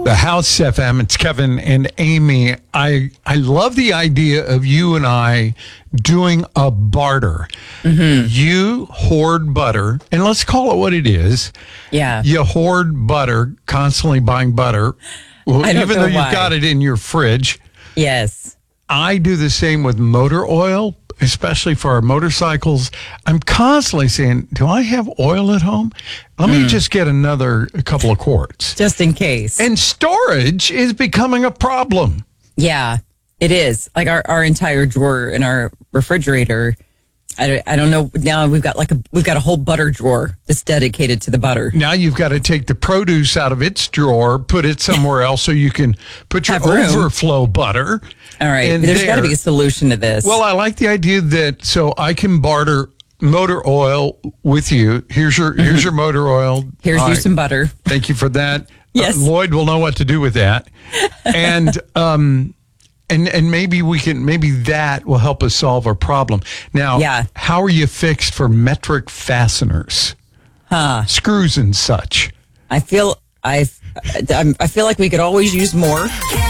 The House FM. It's Kevin and Amy. I love the idea of you and I doing a barter. Mm-hmm. You hoard butter, and let's call it what it is. Yeah. You hoard butter, constantly buying butter, even though you've got it in your fridge. Yes. I do the same with motor oil, especially for our motorcycles. I'm constantly saying, do I have oil at home? Let me just get a couple of quarts. Just in case. And storage is becoming a problem. Yeah, it is. Like our entire drawer in our refrigerator, I don't know. Now we've got a whole butter drawer that's dedicated to the butter. Now you've got to take the produce out of its drawer, put it somewhere else so you can put your overflow butter. All right. And there's got to be a solution to this. Well, I like the idea that so I can barter motor oil with you. Here's your motor oil. Here's you some butter. Thank you for that. Yes. Lloyd will know what to do with that. And and maybe that will help us solve our problem. Now, how are you fixed for metric fasteners? Screws and such. I feel like we could always use more.